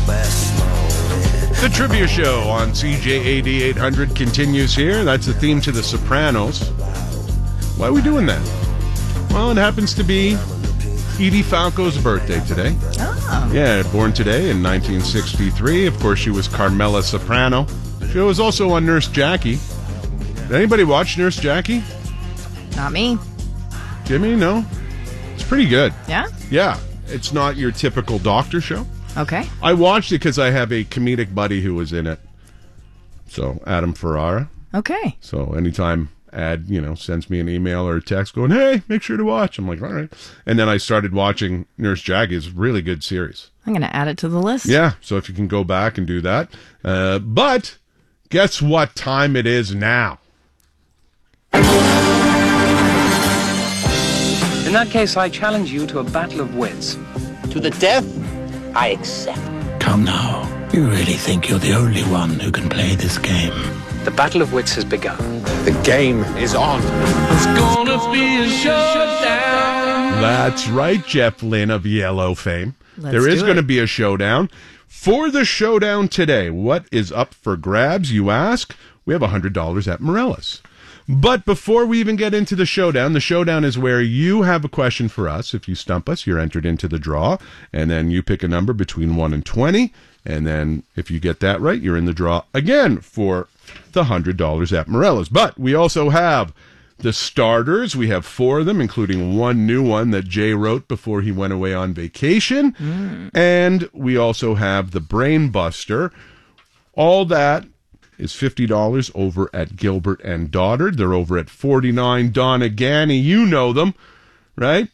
The trivia show on CJAD 800 continues here. That's the theme to The Sopranos. Why are we doing that? Well, it happens to be Edie Falco's birthday today. Oh. Yeah, born today in 1963. Of course, she was Carmela Soprano. She was also on Nurse Jackie. Did anybody watch Nurse Jackie? Not me. Jimmy, no? It's pretty good. Yeah? Yeah. It's not your typical doctor show. Okay. I watched it because I have a comedic buddy who was in it. So, Adam Ferrara. Okay. So, anytime Ad, sends me an email or a text going, hey, make sure to watch. I'm like, all right. And then I started watching Nurse Jackie. It's a really good series. I'm going to add it to the list. Yeah. So, if you can go back and do that. But, guess what time it is now? In that case, I challenge you to a battle of wits. To the death, I accept. Come now. You really think you're the only one who can play this game? The battle of wits has begun. The game is on. It's gonna be a showdown. That's right, Jeff Lynne of Yellow fame. There is going to be a showdown. For the showdown today, what is up for grabs, you ask? We have $100 at Morellas. But before we even get into the showdown is where you have a question for us. If you stump us, you're entered into the draw, and then you pick a number between 1 and 20, and then if you get that right, you're in the draw again for the $100 at Morellas. But we also have the starters. We have 4 of them, including one new one that Jay wrote before he went away on vacation. And we also have the Brain Buster. All that is $50 over at Gilbert and Doddard. They're over at 49 Donegani. You know them, right?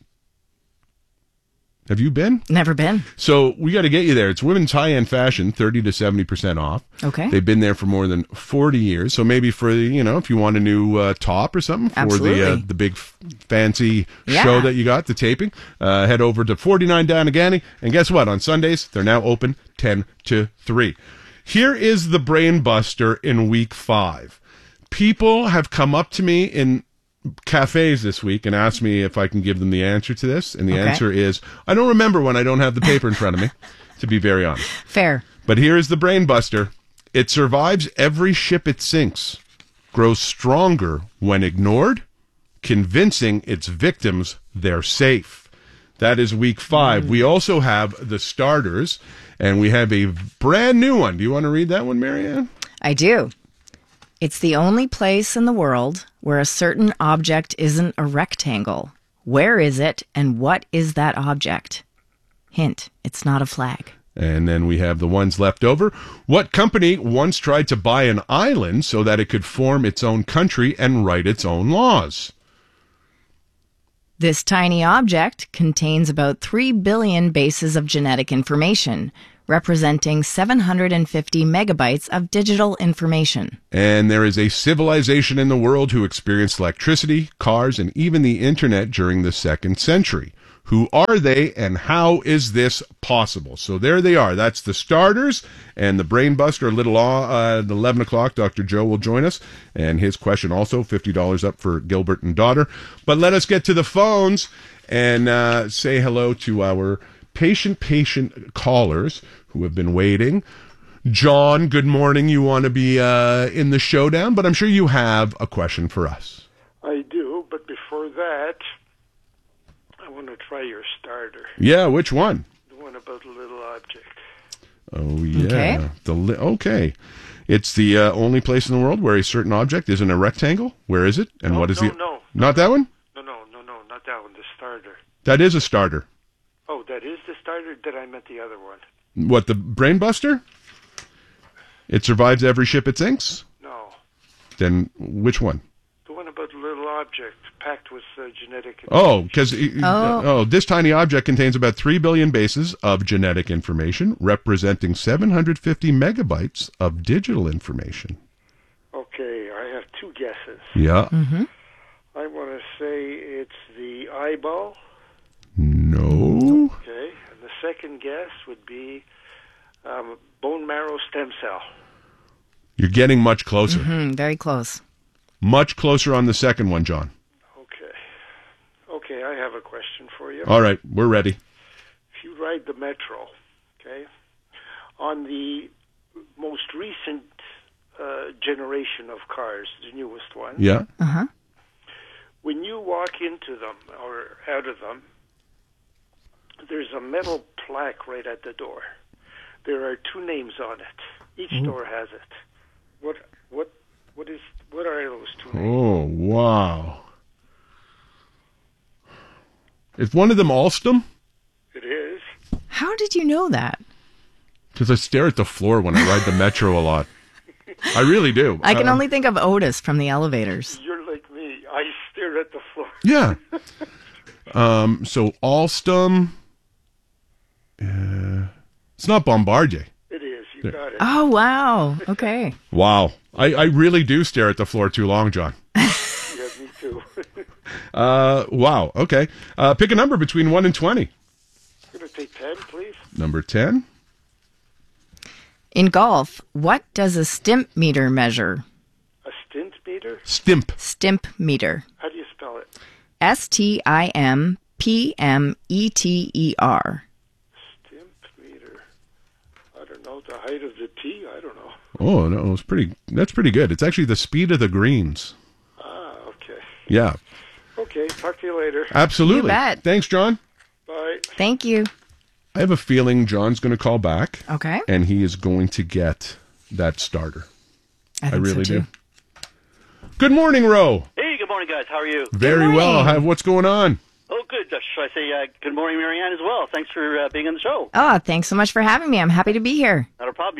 Have you been? Never been. So we got to get you there. It's women's high-end fashion, 30 to 70% off. Okay. They've been there for more than 40 years. So maybe for, if you want a new top or something for Absolutely. the big fancy show that you got, the taping, head over to 49 Donegani. And guess what? On Sundays, they're now open 10 to 3. Here is the Brain Buster in week 5. People have come up to me in cafes this week and asked me if I can give them the answer to this. And the answer is, I don't remember when I don't have the paper in front of me, to be very honest. Fair. But here is the Brain Buster. It survives every ship it sinks, grows stronger when ignored, convincing its victims they're safe. That is week 5. We also have the starters, and we have a brand new one. Do you want to read that one, Marianne? I do. It's the only place in the world where a certain object isn't a rectangle. Where is it, and what is that object? Hint, it's not a flag. And then we have the ones left over. What company once tried to buy an island so that it could form its own country and write its own laws? This tiny object contains about 3 billion bases of genetic information, representing 750 megabytes of digital information. And there is a civilization in the world who experienced electricity, cars, and even the internet during the 2nd century. Who are they, and how is this possible? So there they are. That's the starters and the Brain Buster. A little at 11 o'clock, Dr. Joe will join us, and his question also, $50 up for Gilbert and Daughter. But let us get to the phones and say hello to our patient callers who have been waiting. John, good morning. You want to be in the showdown, but I'm sure you have a question for us. I do, but before that, I want to try your starter. Yeah, which one? The one about the little object. Oh, yeah. Okay. It's the only place in the world where a certain object isn't a rectangle. Where is it? And what is it? No. Not that one? No, not that one. The starter. That is a starter. Oh, that is the starter? Then I meant the other one. What, the Brain Buster? It survives every ship it sinks? No. Then which one? The one about the little object packed with genetic information. Oh, because this tiny object contains about 3 billion bases of genetic information, representing 750 megabytes of digital information. Okay, I have 2 guesses. Yeah. Mm-hmm. I want to say it's the eyeball. No. Okay, and the second guess would be bone marrow stem cell. You're getting much closer. Very close. Much closer on the second one, John. Okay, I have a question for you. All right, we're ready. If you ride the Metro, okay, on the most recent generation of cars, the newest one. Yeah. Uh-huh. When you walk into them or out of them, there's a metal plaque right at the door. There are 2 names on it. Each door has it. What are those 2 names? Oh, wow. Is one of them Alstom? It is. How did you know that? Because I stare at the floor when I ride the metro a lot. I really do. I can only think of Otis from the elevators. You're like me. I stare at the floor. Yeah. So Alstom. It's not Bombardier. It is. You got it. Oh, wow. Okay. Wow. I really do stare at the floor too long, John. Yeah, me too. Wow. Okay. Pick a number between 1 and 20. I'm going to take 10, please. Number 10. In golf, what does a stimp meter measure? A stint meter? Stimp. Stimp meter. How do you spell it? STIMPMETER. Stimp meter. I don't know. The height of the tee? I don't know. Oh, no. That's pretty good. It's actually the speed of the greens. Ah, okay. Yeah. Okay, talk to you later. Absolutely. You bet. Thanks, John. Bye. Thank you. I have a feeling John's going to call back. Okay. And he is going to get that starter. I think really so too. do. Good morning, Ro. Hey, good morning, guys. How are you? Very well. What's going on? Oh, good. Should I say good morning, Marianne, as well? Thanks for being on the show. Oh, thanks so much for having me. I'm happy to be here. Not a problem.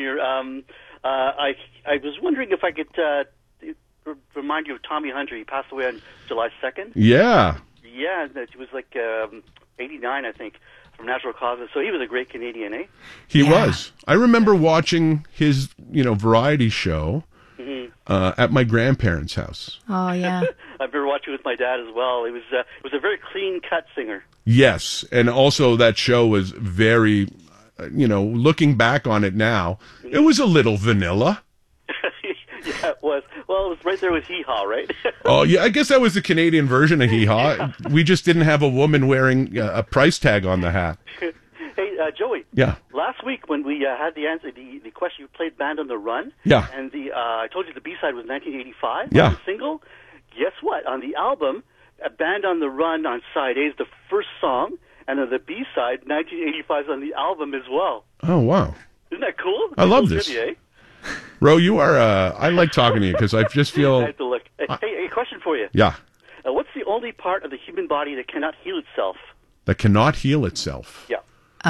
I was wondering if I could remind you of Tommy Hunter. He passed away on July 2nd. Yeah. Yeah, he was like 89, I think, from natural causes. So he was a great Canadian, eh? He was. I remember watching his, variety show at my grandparents' house. Oh, yeah. I remember watching with my dad as well. He was a very clean-cut singer. Yes, and also that show was very, looking back on it now, it was a little vanilla. Yeah, it was. Well, it was right there with Hee Haw, right? Oh, yeah, I guess that was the Canadian version of Hee Haw. Yeah. We just didn't have a woman wearing a price tag on the hat. Hey, Joey. Yeah. Last week when we had the answer, the question, you played Band on the Run. Yeah. And I told you the B-side was 1985. Yeah. On the single, guess what? On the album, a Band on the Run on side A is the first song, and on the B-side, 1985 is on the album as well. Oh, wow. Isn't that cool? I love this. Trivia, eh? Ro, you are, I like talking to you because I just feel... I have to look. Hey, a question for you. Yeah. What's the only part of the human body that cannot heal itself? That cannot heal itself? Yeah.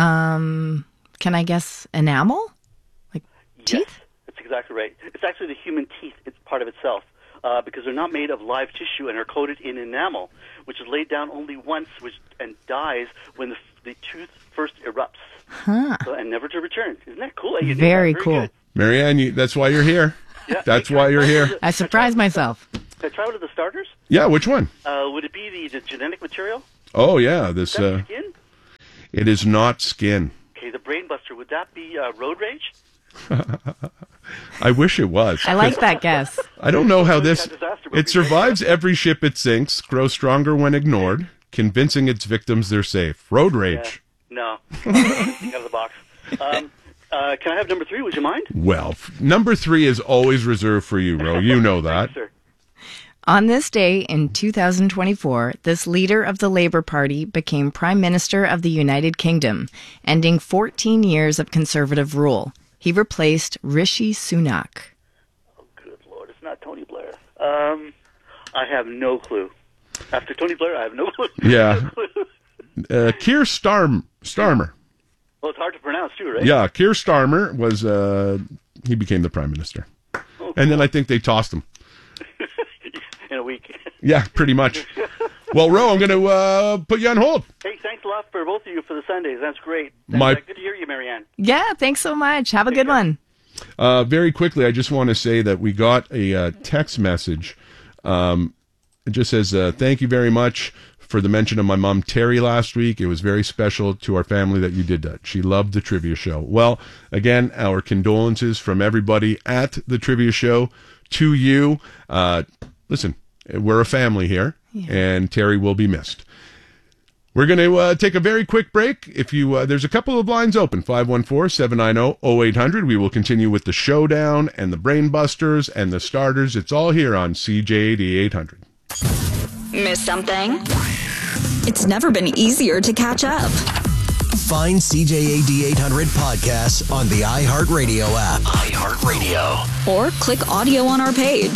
Can I guess enamel? Like teeth? Yes, that's exactly right. It's actually the human teeth. It's part of itself. Because they're not made of live tissue and are coated in enamel, which is laid down only once and dies when the tooth first erupts. Huh. And never to return. Isn't that cool? Very cool. Good. Marianne, that's why you're here. Yeah, that's why you're here. I surprised myself. Can I try one of the starters? Yeah, which one? Would it be the genetic material? Oh, yeah. This. Is that skin? It is not skin. Okay, the brain buster. Would that be road rage? I wish it was. I like that guess. I don't know how this... It survives every ship it sinks, grows stronger when ignored, convincing its victims they're safe. Road rage. No. Think out of the box. Can I have number 3? Would you mind? Well, number 3 is always reserved for you, Ro. You know that. Thanks, sir. On this day in 2024, this leader of the Labour Party became Prime Minister of the United Kingdom, ending 14 years of Conservative rule. He replaced Rishi Sunak. Oh, good Lord. It's not Tony Blair. I have no clue. After Tony Blair, I have no clue. Yeah. Keir Starmer. Well, it's hard to pronounce, too, right? Yeah, Keir Starmer was, he became the Prime Minister. Oh, cool. And then I think they tossed him. In a week. Yeah, pretty much. Well, Ro, I'm going to put you on hold. Hey, thanks a lot for both of you for the Sundays. That's great. Good to hear you, Marianne. Yeah, thanks so much. Have a good one. Very quickly, I just want to say that we got a text message. It just says, thank you very much for the mention of my mom, Terry, last week. It was very special to our family that you did that. She loved the trivia show. Well, again, our condolences from everybody at the trivia show to you. Listen, we're a family here, and Terry will be missed. We're going to take a very quick break. If you there's a couple of lines open, 514-790-0800. We will continue with the showdown and the brain busters and the starters. It's all here on CJAD 800. Miss something? It's never been easier to catch up. Find CJAD 800 podcasts on the iHeartRadio app. iHeartRadio. Or click audio on our page.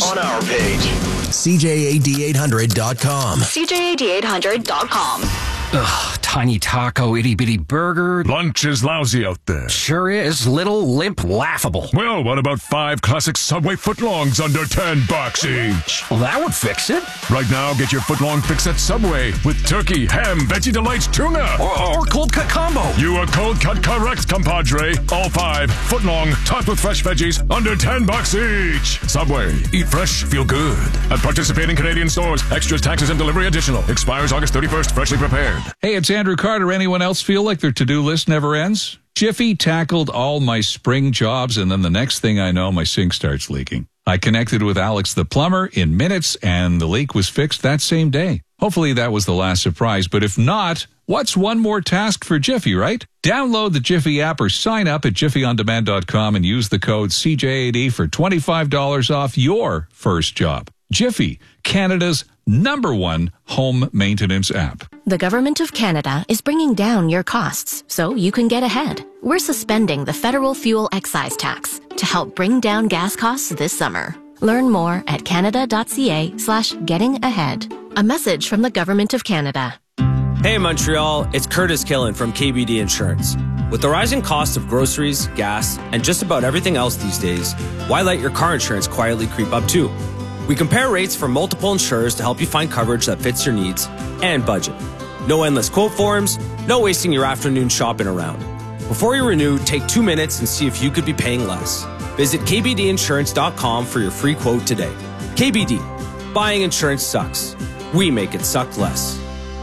CJAD800.com. CJAD800.com. Ugh, tiny taco, itty-bitty burger. Lunch is lousy out there. Sure is. Little, limp, laughable. Well, what about 5 classic Subway footlongs under $10 each? Well, that would fix it. Right now, get your footlong fix at Subway with turkey, ham, Veggie Delights, tuna. Or cold cut combo. You are cold cut correct, compadre. All 5 footlong, topped with fresh veggies, under $10 each. Subway. Eat fresh, feel good. At participating Canadian stores. Extras, taxes, and delivery additional. Expires August 31st. Freshly prepared. Hey, it's Andrew Carter. Anyone else feel like their to-do list never ends? Jiffy tackled all my spring jobs, and then the next thing I know, my sink starts leaking. I connected with Alex the plumber in minutes, and the leak was fixed that same day. Hopefully that was the last surprise, but if not, what's one more task for Jiffy, right? Download the Jiffy app or sign up at jiffyondemand.com and use the code CJAD for $25 off your first job. Jiffy, Canada's #1 home maintenance app. The Government of Canada is bringing down your costs so you can get ahead. We're suspending the federal fuel excise tax to help bring down gas costs this summer. Learn more at canada.ca/getting-ahead. A message from the Government of Canada. Hey Montreal, it's Curtis Killen from KBD Insurance. With the rising cost of groceries, gas, and just about everything else these days, why let your car insurance quietly creep up too? We compare rates from multiple insurers to help you find coverage that fits your needs and budget. No endless quote forms, no wasting your afternoon shopping around. Before you renew, take 2 minutes and see if you could be paying less. Visit kbdinsurance.com for your free quote today. KBD. Buying insurance sucks. We make it suck less.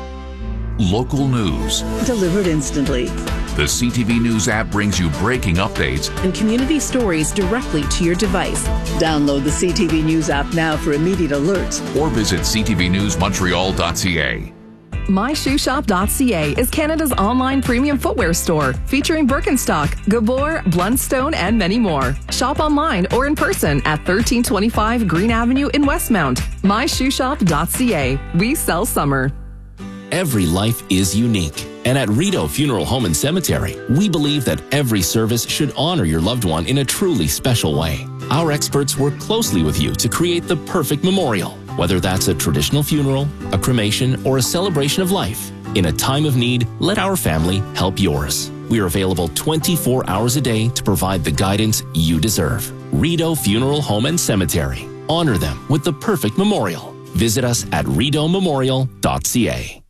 Local news. Delivered instantly. The CTV News app brings you breaking updates and community stories directly to your device. Download the CTV News app now for immediate alerts. Or visit ctvnewsmontreal.ca. MyShoeShop.ca is Canada's online premium footwear store, featuring Birkenstock, Gabor, Blundstone, and many more. Shop online or in person at 1325 Green Avenue in Westmount. MyShoeShop.ca. We sell summer. Every life is unique. And at Rideau Funeral Home and Cemetery, we believe that every service should honor your loved one in a truly special way. Our experts work closely with you to create the perfect memorial, whether that's a traditional funeral, a cremation, or a celebration of life. In a time of need, let our family help yours. We are available 24 hours a day to provide the guidance you deserve. Rideau Funeral Home and Cemetery. Honor them with the perfect memorial. Visit us at rideaumemorial.ca.